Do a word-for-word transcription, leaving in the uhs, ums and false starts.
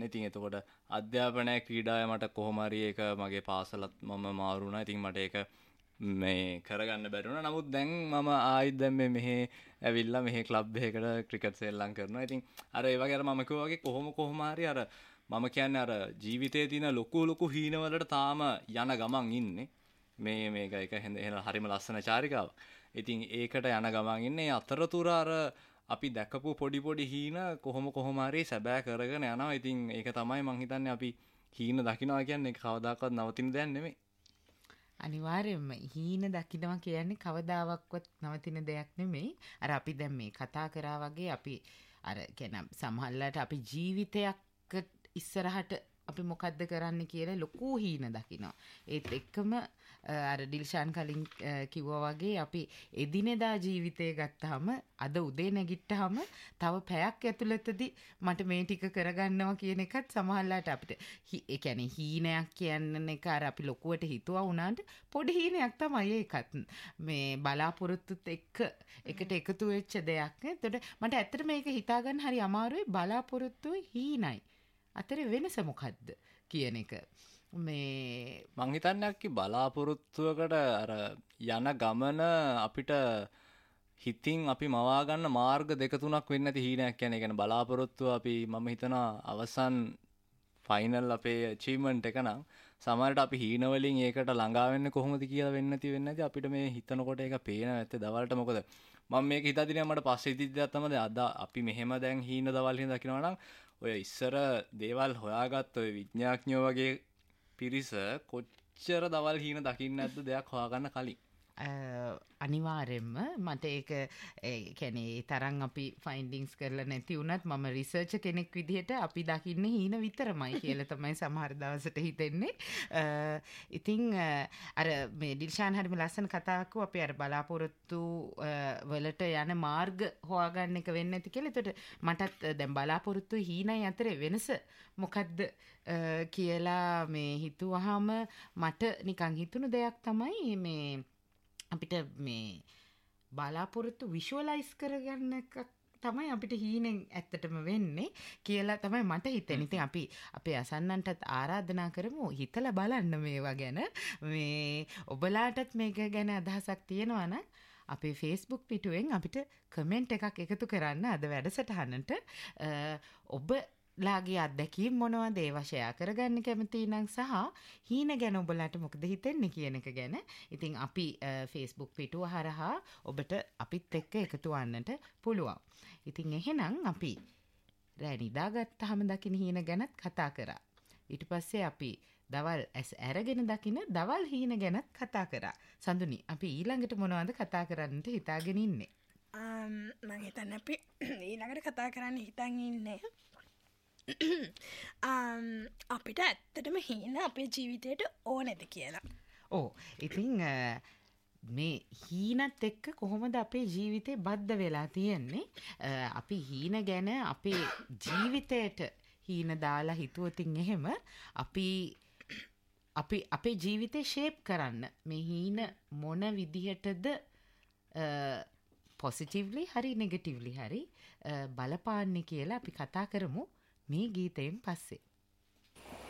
ඉතින් එතකොට අධ්‍යාපනය ක්‍රීඩාය මට කොහොම හරි ඒක මගේ පාසලත් මම මාරු වුණා. ඉතින් මට ඒක මේ කරගන්න බැරි වුණා. නමුත් දැන් මම ආයිත් දැන් මේ මෙහෙ ඇවිල්ලා මෙහෙ ක්ලබ් එකකට ක්‍රිකට් සෙල්ලම් කරනවා. ඉතින් අර ඒ වගේ අර මම කිව්වා වගේ කොහොම කොහොම හරි අර මම කියන්නේ අර ජීවිතයේ තියෙන ලොකු ලොකු හීනවලට තාම යන ගමන් ඉන්නේ. මේ මේක එක එහෙන හරිම ලස්සන චාරිකාවක්. ඉතින් ඒකට යන ගමන් ඉන්නේ. අතරතුර අර අපි දැකපු පොඩි පොඩි හීන කොහොම කොහොම හරි සැබෑ කරගෙන යනවා. ඉතින් ඒක තමයි මං හිතන්නේ අපි හීන දකින්නවා කියන්නේ කවදාකවත් නවතින දෙයක් නෙමෙයි. අනිවාර්යයෙන්ම හීන දකින්නවා කියන්නේ කවදාවත් නවතින දෙයක් නෙමෙයි. අර අපි දැන් මේ කතා කරා වගේ අපි අර කියන සමහරවිට අපි ජීවිතයක් ඉස්සරහට අපි මොකද්ද කරන්න කියලා ලොකු හීන දකිනවා. ඒත් එක්කම අර ඩිල්ෂාන් කලින් කිව්වා වගේ අපි එදිනෙදා ජීවිතය ගත්තාම අද උදේ නැගිට්ටාම තව පැයක් ඇතුළතදී මට මේ ටික කරගන්නවා කියන එකත් සමහරවිට අපිට ඒ කියන්නේ හීනයක් කියන එක අර අපි ලොකුවට හිතුවා වුණාට පොඩි හීනයක් තමයි ඒකත්. මේ බලාපොරොත්තුත් එක්ක එකට එකතු වෙච්ච දෙයක්. එතකොට මට ඇත්තට මේක හිතාගන්න හරි අමාරුයි බලාපොරොත්තුයි හීනයි. අතර වෙනස මොකද්ද කියන එක මේ මං හිතන්නේ අක්කි බලාපොරොත්තුවකට අර යන ගමන අපිට හිතින් අපි මවා ගන්න මාර්ග දෙක තුනක් වෙන්නේ නැති හීනයක් කියන්නේ. කියන්නේ බලාපොරොත්තුව අපි මම හිතනවා අවසන් ෆයිනල් අපේ අචීව්මන්ට් එක නම් සමහරට අපි හීන වලින් ඒකට ළඟා වෙන්නේ කොහොමද කියලා වෙන්නේ නැති වෙන්නේ නැති අපිට මේ හිතනකොට ඒක පේන නැත්තේ දවල්ට. මොකද මම මේක හිතාදිනේ මට පස්සේ ඉදිරියට තමයි අද අපි මෙහෙම දැන් හීන දවල් හින දකිනවා නම් ඔය ඉස්සර දේවල් හොයාගත්ත ඔය විඥාඥයෝ වගේ පිරිස කොච්චර දවල් හීන දකින්න නැද්ද දෙයක් හොයාගන්න කලින්. අනිවාර්යෙන්ම මට ඒක කියන්නේ තරම් අපි ෆයින්ඩින්ග්ස් කරලා නැති වුණත් මම රිසර්චර් කෙනෙක් විදිහට අපි දකින්නේ හීන විතරමයි කියලා තමයි සමහර දවසට හිතෙන්නේ. ඉතින් අර මේ ඩිල්ෂාන් හරිම ලස්සන කතාවක් අපි අර බලාපොරොත්තු වලට යන මාර්ග හොයාගන්න එක වෙන්නේ නැති කියලා. ඒකට මටත් දැන් බලාපොරොත්තු හීනයි අතර වෙනස මොකද්ද කියලා මේ හිතුවාම මට නිකන් හිතුණු දෙයක් තමයි මේ අපිට මේ බලාපොරොත්තු විෂුවලයිස් කරගන්න එක තමයි අපිට හීනෙන් ඇත්තටම වෙන්නේ කියලා තමයි මට හිතෙන්නේ. ඉතින් අපි අපේ අසන්නන්ටත් ආරාධනා කරමු හිතලා බලන්න මේවා ගැන. මේ ඔබලාටත් මේක ගැන අදහසක් තියෙනවා නම් අපේ Facebook පිටුවෙන් අපිට කමෙන්ට් එකක් එකතු කරන්න අද වැඩසටහනට. ඔබ ලාගේ අත්දැකීම් මොනවද ඒවා ෂෙයා කරගන්න කැමති නම් සහ හීන ගැන ඔබලාට මොකද හිතෙන්නේ කියන එක ගැන ඉතින් අපි Facebook පිටුව හරහා ඔබට අපිත් එක්ක එකතු වන්නට පුළුවන්. ඉතින් එහෙනම් අපි රෑ නිදාගත්තාම දකින්න හීන ගැනත් කතා කරා. ඊට පස්සේ අපි දවල් ඇස් අරගෙන දකින්න දවල් හීන ගැනත් කතා කරා. සඳුනි අපි ඊළඟට මොනවද කතා කරන්නට හිතාගෙන ඉන්නේ? මම හිතන්නේ අපි ඊළඟට කතා කරන්න හිතන් ඉන්නේ අපිට ඇත්තටම හීන අපේ ජීවිතයට ඕනෙද කියලා. ඕ ඉතින් මේ හීනත් එක්ක කොහොමද අපේ ජීවිතේ බද්ධ වෙලා තියෙන්නේ? අපි හීන ගැන අපේ ජීවිතයට හීන දාලා හිතුවතින් එහෙම අපි අපි අපේ ජීවිතේ ෂේප් කරන්න මේ හීන මොන විදිහටද පොසිටිව්ලි හරි නෙගටිව්ලි හරි බලපාන්නේ කියලා අපි කතා කරමු මේ ගීතයෙන් පස්සේ.